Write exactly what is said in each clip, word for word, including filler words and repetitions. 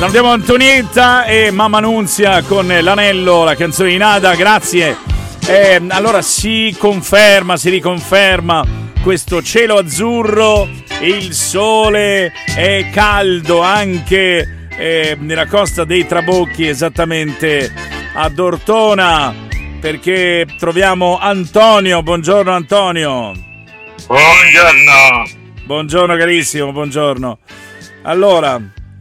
Salutiamo Antonietta e Mamma Nunzia con l'anello, la canzone di Nada, grazie. Eh, allora si conferma, si riconferma questo cielo azzurro, il sole è caldo anche eh, nella costa dei Trabocchi, esattamente ad Ortona, perché troviamo Antonio. Buongiorno Antonio. Buongiorno. Buongiorno carissimo, buongiorno. Allora,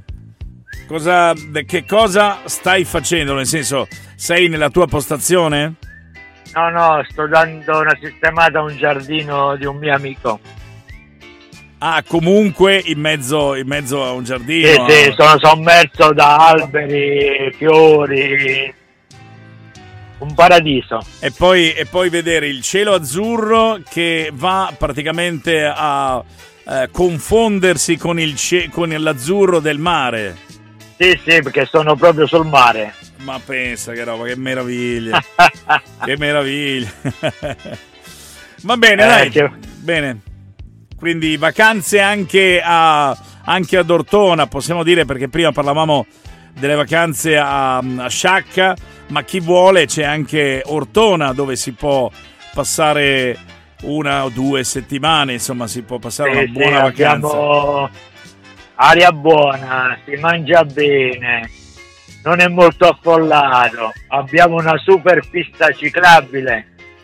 cosa, che cosa stai facendo? Nel senso, sei nella tua postazione? No, no, sto dando una sistemata a un giardino di un mio amico. Ah, comunque in mezzo, in mezzo a un giardino? Sì, sì, sono sommerso da alberi, fiori, un paradiso. E poi, e poi vedere il cielo azzurro che va praticamente a eh, confondersi con, il ce- con l'azzurro del mare. Sì, sì, perché sono proprio sul mare. Ma pensa che roba, che meraviglia. Che meraviglia. Va bene, eh, dai. Che... Bene. Quindi vacanze anche, a, anche ad Ortona, possiamo dire, perché prima parlavamo delle vacanze a, a Sciacca, ma chi vuole c'è anche Ortona dove si può passare una o due settimane, insomma si può passare sì, una buona sì, vacanza. Abbiamo aria buona, si mangia bene, non è molto affollato, abbiamo una super pista ciclabile,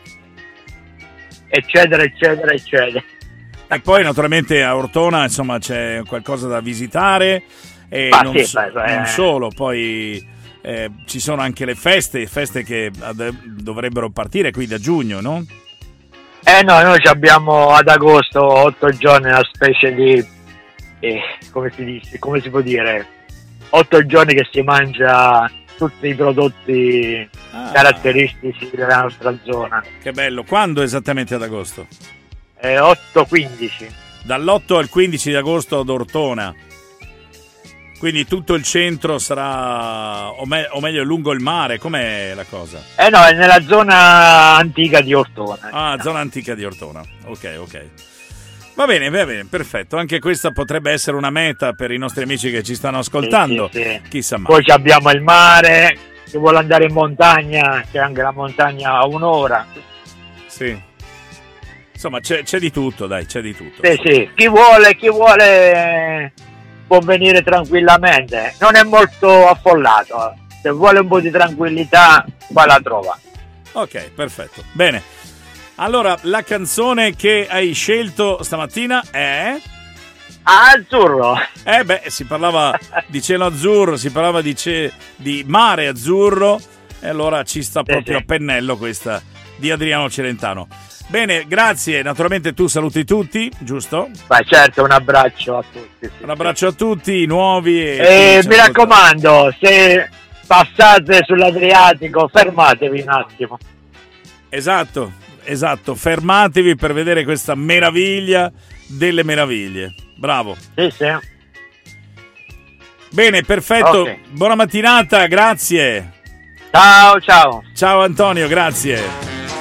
eccetera, eccetera, eccetera. E poi naturalmente a Ortona insomma c'è qualcosa da visitare e ah, non, sì, so, beh, non eh. solo, poi eh, ci sono anche le feste, feste che ad, dovrebbero partire qui da giugno, no? Eh no, noi abbiamo ad agosto otto giorni, una specie di, eh, come si dice, come si può dire, otto giorni che si mangia tutti i prodotti ah. caratteristici della nostra zona. Che bello, quando esattamente ad agosto? Eh, otto quindici. Dall'otto al quindici di agosto ad Ortona. Quindi tutto il centro sarà, o, me- o meglio, lungo il mare, com'è la cosa? Eh no, è nella zona antica di Ortona. Ah, no. Zona antica di Ortona, ok, ok. Va bene, va bene, perfetto. Anche questa potrebbe essere una meta per i nostri amici che ci stanno ascoltando. Sì, sì, sì. Chissà mai. Poi abbiamo il mare, chi vuole andare in montagna, c'è anche la montagna a un'ora. Sì. Insomma, c'è, c'è di tutto, dai, c'è di tutto. Sì, insomma. sì, chi vuole, chi vuole può venire tranquillamente, non è molto affollato, se vuole un po' di tranquillità qua la trova. Ok, perfetto, bene. Allora, la canzone che hai scelto stamattina è... Azzurro. Eh beh, si parlava di cielo azzurro, si parlava di, ce... di mare azzurro, e allora ci sta proprio sì, a pennello questa di Adriano Celentano. Bene, grazie. Naturalmente tu saluti tutti, giusto? Beh, certo, un abbraccio a tutti. Sì, un abbraccio sì. a tutti, nuovi. E, e mi raccomando, se passate sull'Adriatico, fermatevi un attimo. Esatto, esatto. Fermatevi per vedere questa meraviglia delle meraviglie. Bravo. Sì, sì. Bene, perfetto. Okay. Buona mattinata, grazie. Ciao, ciao. Ciao Antonio, grazie.